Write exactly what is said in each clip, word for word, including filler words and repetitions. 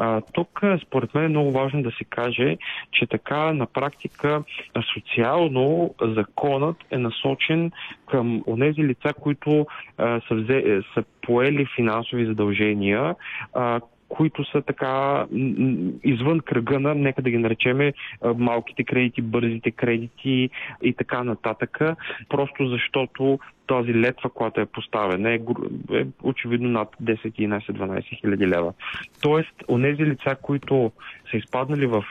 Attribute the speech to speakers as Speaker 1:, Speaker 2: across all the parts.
Speaker 1: А, тук, според мен, е много важно да се каже, че така на практика социално законът е насочен към онези лица, които а, са, взе, са поели финансови задължения, а, които са така извън кръга на, нека да ги наречеме, малките кредити, бързите кредити и така нататък, просто защото тази летва, която е поставена, е, е очевидно над десет, единайсет, дванайсет хиляди лева. Тоест, онези лица, които са изпаднали в,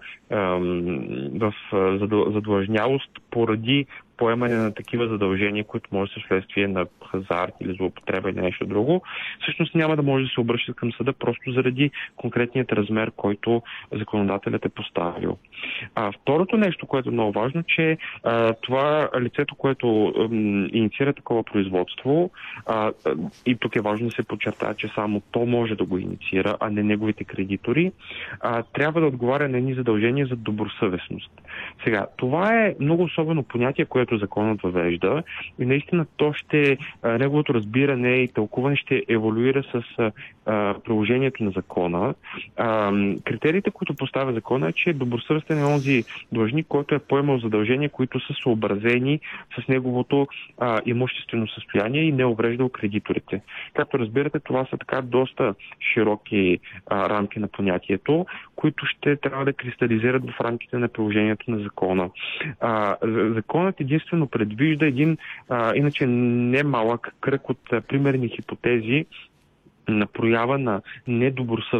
Speaker 1: в задлъжнялост поради поемане на такива задължения, които може да са следствие на хазарт или злоупотреба или нещо друго, всъщност няма да може да се обръщат към съда просто заради конкретният размер, който законодателят е поставил. А, второто нещо, което е много важно, че а, това лицето, което а, инициира такова производство, а, и тук е важно да се подчертая, че само то може да го инициира, а не неговите кредитори, а, трябва да отговаря на едни задължения за добросъвестност. Сега, това е много особено понятие, което законът въвежда и наистина то ще, а, неговото разбиране и тълкуване ще еволюира с а, приложението на закона. А, критериите, които поставя закона, е, че добросъвестен е онзи длъжник, който е поемал задължения, които са съобразени с неговото а, имуществено състояние и не увреждал кредиторите. Както разбирате, това са така доста широки а, рамки на понятието, които ще трябва да кристализират в рамките на приложението на закона. А, законът единствено предвижда един, а, иначе не малък кръг от а, примерни хипотези на проява на недобросъвестност